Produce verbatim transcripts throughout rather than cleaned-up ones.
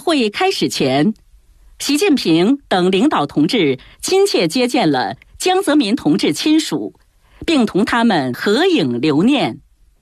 会开始前，习近平等领导同志亲切接见了江泽民同志亲属，并同他们合影留念。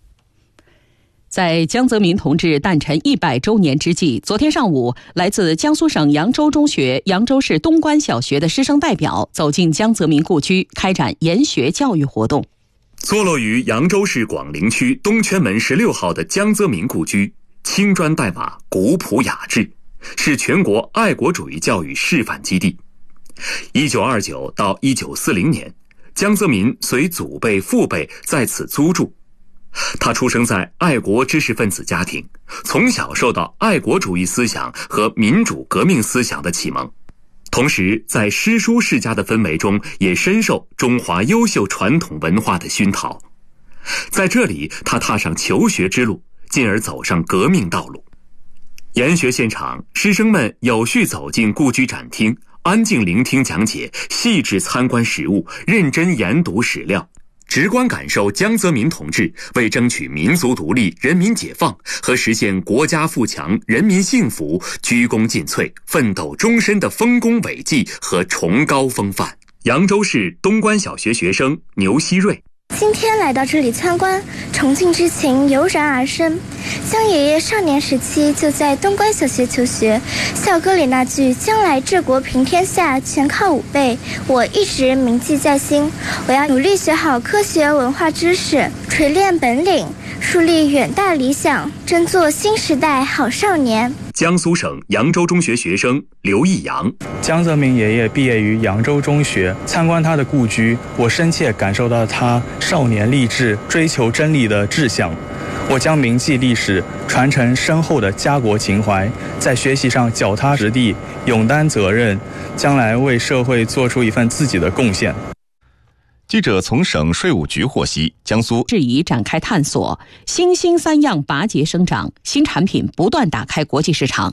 在江泽民同志诞辰一百周年之际，昨天上午，来自江苏省扬州中学、扬州市东关小学的师生代表走进江泽民故居，开展研学教育活动。 坐落于扬州市广陵区东圈门十六号的江泽民故居，青砖黛瓦，古朴雅致，是全国爱国主义教育示范基地。一九二九到一九四零年，江泽民随祖辈父辈在此租住。他出生在爱国知识分子家庭，从小受到爱国主义思想和民主革命思想的启蒙，同时在诗书世家的氛围中也深受中华优秀传统文化的熏陶。在这里，他踏上求学之路，进而走上革命道路。研学现场，师生们有序走进故居展厅，安静聆听讲解，细致参观实物，认真研读史料，直观感受江泽民同志为争取民族独立、人民解放和实现国家富强、人民幸福鞠躬尽瘁、奋斗终身的丰功伟绩和崇高风范。扬州市东关小学学生牛希瑞： 今天来到这里参观，崇敬之情油然而生。江爷爷少年时期就在东关小学求学，校歌里那句将来治国平天下全靠武备，我一直铭记在心。我要努力学好科学文化知识，锤炼本领，树立远大理想，争做新时代好少年。 江苏省扬州中学学生刘义阳： 江泽民爷爷毕业于扬州中学，参观他的故居，我深切感受到他少年立志、追求真理的志向。我将铭记历史，传承深厚的家国情怀，在学习上脚踏实地，勇担责任，将来为社会做出一份自己的贡献。 记者从省税务局获悉，江苏质疑展开探索，新兴三样拔节生长，新产品不断打开国际市场。